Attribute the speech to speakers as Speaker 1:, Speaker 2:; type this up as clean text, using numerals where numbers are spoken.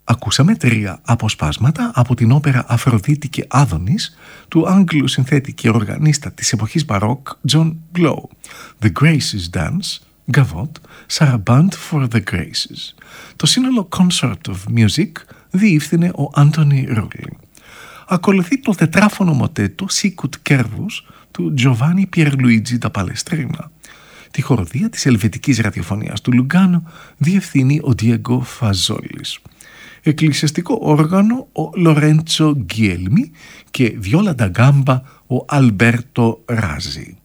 Speaker 1: Ακούσαμε 3 αποσπάσματα από την όπερα «Αφροδίτη και Άδωνης» του Άγγλου συνθέτη και οργανίστα της εποχής μπαρόκ John Blow. The Graces Dance, Gavotte, Sarabande for the Graces. Το σύνολο Concert of Music διεύθυνε ο Anthony Rowling. Ακολουθεί το τετράφωνο μοτέτο Sicut Cervus του Giovanni Pierluigi da Palestrina. Τη χοροδία της Ελβετικής Ραδιοφωνίας του Λουγκάνο διευθύνει ο Diego Fazzolis. Εκκλησιαστικό όργανο ο Λορέντσο Γκιέλμι και βιόλα ντα γκάμπα ο Αλμπέρτο Ράζι.